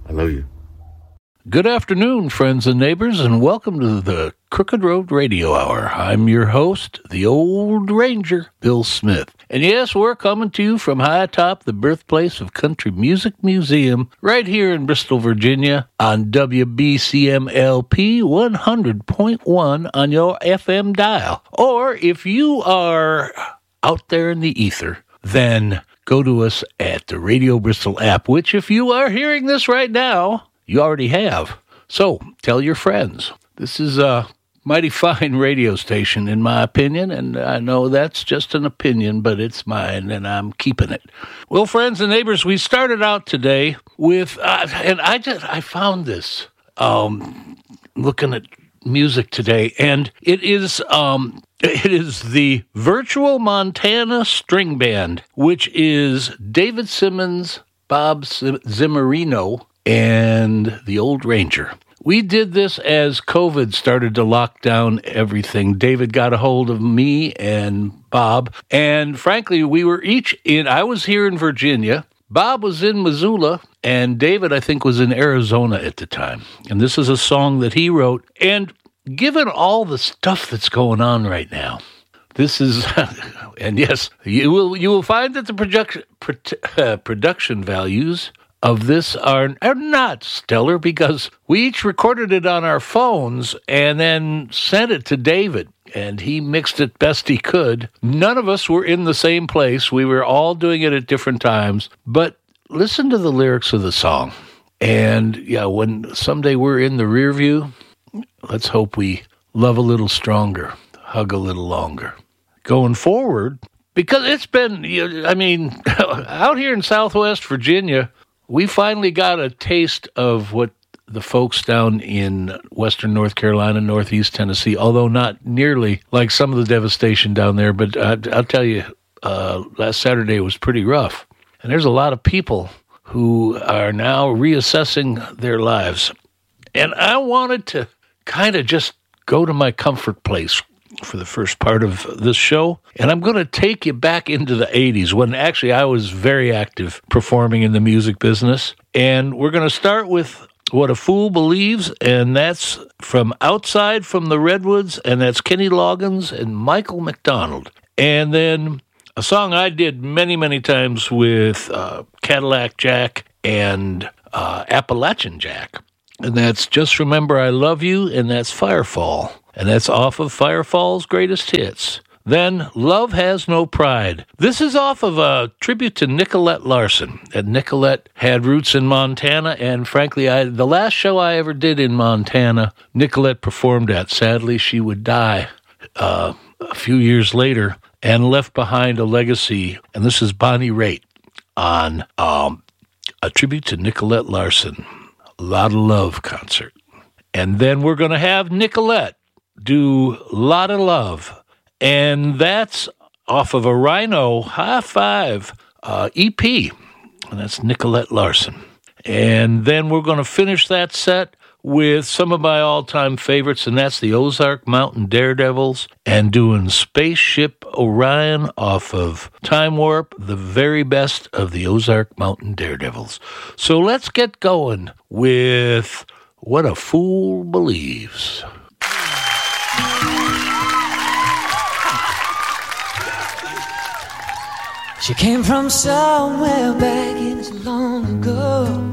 I love you. Good afternoon, friends and neighbors, and welcome to the Crooked Road Radio Hour. I'm your host, the Old Ranger, Bill Smith. And yes, we're coming to you from high atop the birthplace of Country Music Museum, right here in Bristol, Virginia, on WBCMLP 100.1 on your FM dial. Or if you are out there in the ether, then go to us at the Radio Bristol app, which if you are hearing this right now, you already have. So tell your friends. This is a mighty fine radio station, in my opinion, and I know that's just an opinion, but it's mine, and I'm keeping it. Well, friends and neighbors, we started out today with, and I found this looking at music today, and it is the Virtual Montana String Band, which is David Simmons, Bob Zimmerino, and the Old Ranger. We did this as COVID started to lock down everything. David got a hold of me and Bob, and frankly, we were each I was here in Virginia, Bob was in Missoula, and David, I think, was in Arizona at the time. And this is a song that he wrote, and given all the stuff that's going on right now, this is, and yes, you will find that the production values of this are not stellar, because we each recorded it on our phones and then sent it to David, and he mixed it best he could. None of us were in the same place. We were all doing it at different times, but listen to the lyrics of the song. And yeah, when someday we're in the rear view, let's hope we love a little stronger, hug a little longer. Going forward, because it's been, out here in Southwest Virginia, we finally got a taste of what the folks down in western North Carolina, northeast Tennessee, although not nearly like some of the devastation down there, but I'll tell you, last Saturday was pretty rough. And there's a lot of people who are now reassessing their lives. And I wanted to kind of just go to my comfort place for the first part of this show, and I'm going to take you back into the 80s, when actually I was very active performing in the music business. And we're going to start with What a Fool Believes, and that's from Outside from the Redwoods, and that's Kenny Loggins and Michael McDonald. And then a song I did many, many times with Cadillac Jack and Appalachian Jack, and that's Just Remember I Love You, and that's Firefall. And that's off of Firefall's Greatest Hits. Then, Love Has No Pride. This is off of a tribute to Nicolette Larson. And Nicolette had roots in Montana, and frankly, the last show I ever did in Montana, Nicolette performed at. Sadly, she would die a few years later and left behind a legacy. And this is Bonnie Raitt on a tribute to Nicolette Larson, a Lot of Love concert. And then we're going to have Nicolette do Lot of Love, and that's off of a Rhino High Five EP, and that's Nicolette Larson. And then we're going to finish that set with some of my all-time favorites, and that's the Ozark Mountain Daredevils, and doing Spaceship Orion off of Time Warp, the very best of the Ozark Mountain Daredevils. So let's get going with What a Fool Believes. She came from somewhere back in so long ago.